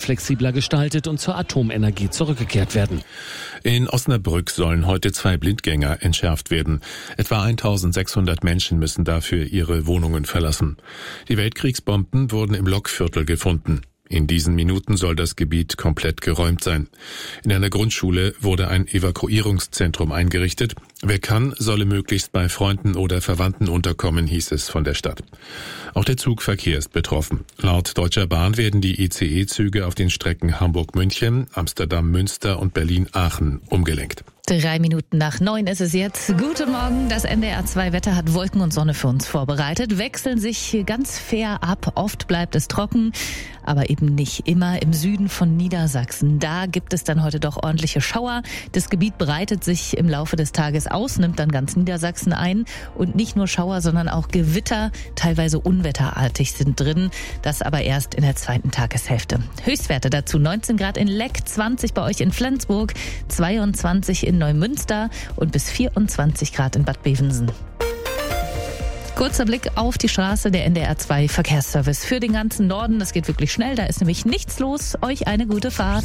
flexibler gestaltet und zur Atomenergie zurückgekehrt werden. In Osnabrück sollen heute 2 Blindgänger entschärft werden. Etwa 1600 Menschen müssen dafür ihre Wohnungen verlassen. Die Weltkriegsbomben wurden im Lokviertel gefunden. In diesen Minuten soll das Gebiet komplett geräumt sein. In einer Grundschule wurde ein Evakuierungszentrum eingerichtet. Wer kann, solle möglichst bei Freunden oder Verwandten unterkommen, hieß es von der Stadt. Auch der Zugverkehr ist betroffen. Laut Deutscher Bahn werden die ICE-Züge auf den Strecken Hamburg-München, Amsterdam-Münster und Berlin-Aachen umgelenkt. 8:03 ist es jetzt. Guten Morgen, das NDR 2 Wetter hat Wolken und Sonne für uns vorbereitet. Wechseln sich ganz fair ab. Oft bleibt es trocken, aber eben nicht immer. Im Süden von Niedersachsen, da gibt es dann heute doch ordentliche Schauer. Das Gebiet breitet sich im Laufe des Tages aus, nimmt dann ganz Niedersachsen ein. Und nicht nur Schauer, sondern auch Gewitter, teilweise unwetterartig sind drin. Das aber erst in der zweiten Tageshälfte. Höchstwerte dazu 19 Grad in Leck, 20 bei euch in Flensburg, 22 in Neumünster und bis 24 Grad in Bad Bevensen. Kurzer Blick auf die Straße, der NDR 2 Verkehrsservice für den ganzen Norden. Das geht wirklich schnell, da ist nämlich nichts los. Euch eine gute Fahrt.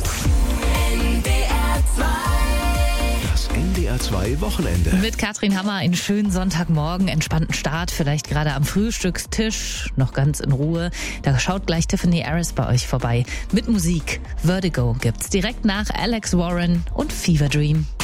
Das NDR 2 Wochenende. Mit Katrin Hammer einen schönen Sonntagmorgen, entspannten Start, vielleicht gerade am Frühstückstisch, noch ganz in Ruhe. Da schaut gleich Tiffany Harris bei euch vorbei. Mit Musik. Vertigo gibt's direkt nach Alex Warren und Fever Dream.